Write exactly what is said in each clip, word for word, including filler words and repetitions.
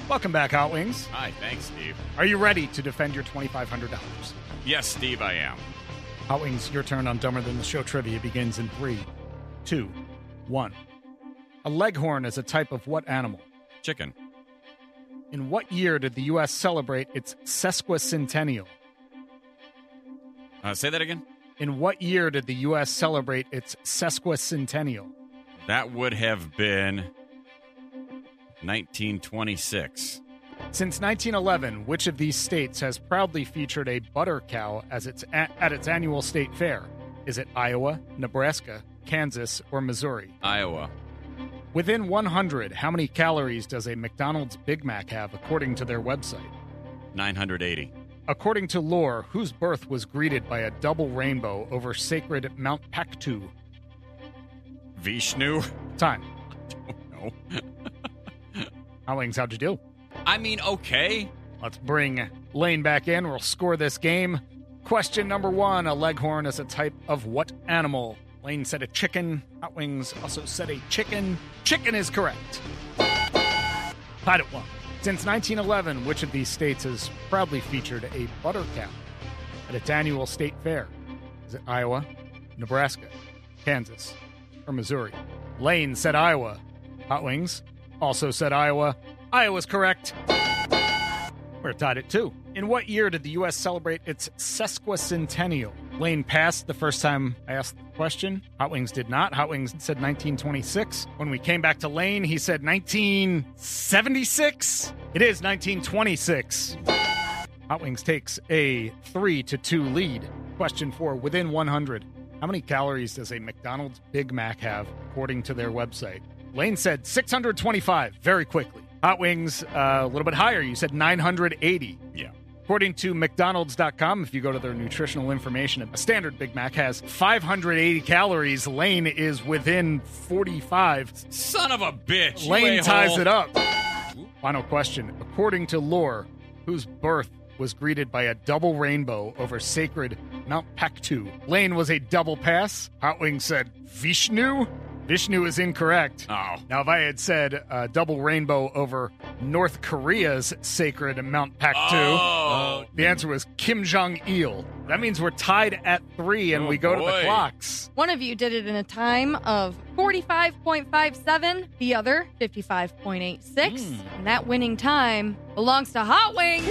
Welcome back, Hot Wings. Hi, thanks, Steve. Are you ready to defend your twenty-five hundred dollars? Yes, Steve, I am. Hot Wings, your turn on Dumber Than the Show trivia begins in three, two, one. A leghorn is a type of what animal? Chicken. In what year did the U S celebrate its sesquicentennial? Uh, say that again? In what year did the U S celebrate its sesquicentennial? That would have been nineteen twenty-six. Since nineteen eleven, which of these states has proudly featured a butter cow as its a- at its annual state fair? Is it Iowa, Nebraska, Kansas, or Missouri? Iowa. Within one hundred, how many calories does a McDonald's Big Mac have according to their website? nine hundred eighty. According to lore, whose birth was greeted by a double rainbow over sacred Mount Paktu? Vishnu? Time. I don't know. Hot Wings, how'd you do? I mean, okay. Let's bring Lane back in. We'll score this game. Question number one. A leghorn is a type of what animal? Lane said a chicken. Hot Wings also said a chicken. Chicken is correct. Tied at one. Since nineteen eleven, which of these states has proudly featured a butter cow at its annual state fair? Is it Iowa, Nebraska, Kansas, or Missouri? Lane said Iowa. Hot Wings also said Iowa. Iowa's correct. We're tied at two. In what year did the U S celebrate its sesquicentennial? Lane passed the first time I asked the question. Hot Wings did not. Hot Wings said nineteen twenty-six. When we came back to Lane, he said nineteen seventy-six. It is nineteen twenty-six. Hot Wings takes a three to two lead. Question four. Within one hundred, how many calories does a McDonald's Big Mac have according to their website? Lane said six hundred twenty-five very quickly. Hot Wings, uh, a little bit higher. You said nine hundred eighty. Yeah. According to McDonald's dot com, if you go to their nutritional information, a standard Big Mac has five hundred eighty calories. Lane is within forty-five. Son of a bitch. you Lane ties a-hole. it up. Final question. According to lore, whose birth was greeted by a double rainbow over sacred Mount Paktu? Lane was a double pass. Hot Wings said Vishnu. Vishnu is incorrect. Oh. Now, if I had said uh, double rainbow over North Korea's sacred Mount Paktu, Oh. the answer was Kim Jong-il. That means we're tied at three, and Oh, we go to the boy. clocks. One of you did it in a time of forty-five point five seven, the other fifty-five point eight six, Mm. and that winning time belongs to Hot Wings.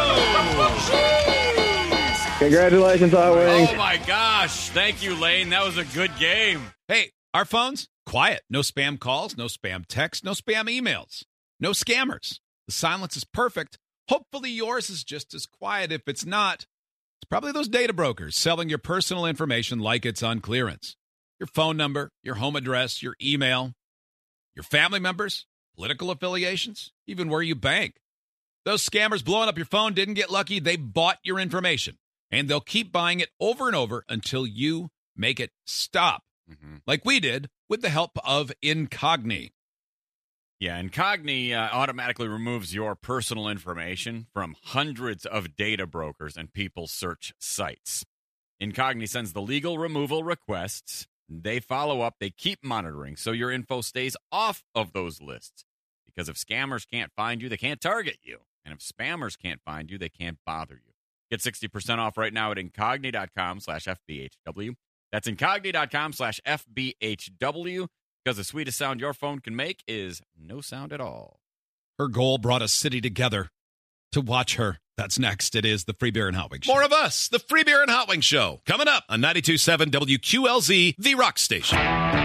Congratulations, Hot Wings. Oh, my gosh. Thank you, Lane. That was a good game. Hey, our phones, quiet. No spam calls, no spam texts, no spam emails, no scammers. The silence is perfect. Hopefully yours is just as quiet. If it's not, it's probably those data brokers selling your personal information like it's on clearance. Your phone number, your home address, your email, your family members, political affiliations, even where you bank. Those scammers blowing up your phone didn't get lucky. They bought your information, and they'll keep buying it over and over until you make it stop. Mm-hmm. Like we did with the help of Incogni. Yeah, Incogni uh, automatically removes your personal information from hundreds of data brokers and people's search sites. Incogni sends the legal removal requests. They follow up. They keep monitoring so your info stays off of those lists. Because if scammers can't find you, they can't target you. And if spammers can't find you, they can't bother you. Get sixty percent off right now at Incogni.com slash FBHW. That's Incogni.com slash FBHW. Because the sweetest sound your phone can make is no sound at all. Her goal brought a city together to watch her. That's next. It is the Free Beer and Hot Wings Show. More of us, the Free Beer and Hot Wings Show, coming up on ninety-two point seven W Q L Z, the rock station.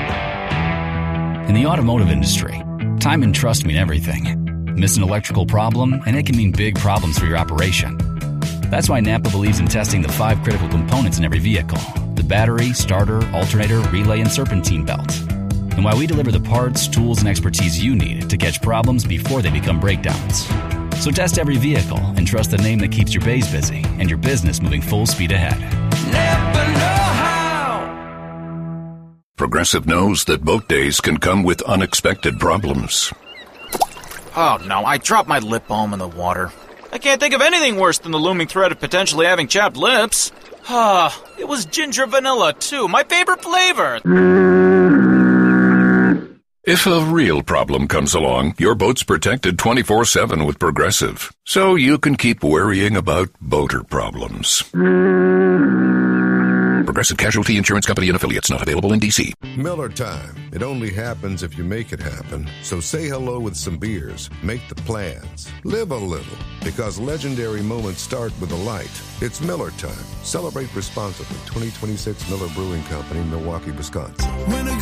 In the automotive industry, time and trust mean everything. Miss an electrical problem, and it can mean big problems for your operation. That's why Napa believes in testing the five critical components in every vehicle: the battery, starter, alternator, relay, and serpentine belt. And why we deliver the parts, tools, and expertise you need to catch problems before they become breakdowns. So test every vehicle and trust the name that keeps your bays busy and your business moving full speed ahead. Never know how. Progressive knows that boat days can come with unexpected problems. Oh no, I dropped my lip balm in the water. I can't think of anything worse than the looming threat of potentially having chapped lips. Ah, it was ginger vanilla too, my favorite flavor. If a real problem comes along, your boat's protected twenty-four seven with Progressive, so you can keep worrying about boater problems. Progressive Casualty Insurance Company and Affiliates, not available in D C. Miller time. It only happens if you make it happen. So say hello with some beers. Make the plans. Live a little. Because legendary moments start with a light. It's Miller time. Celebrate responsibly. twenty twenty-six Miller Brewing Company, Milwaukee, Wisconsin. When a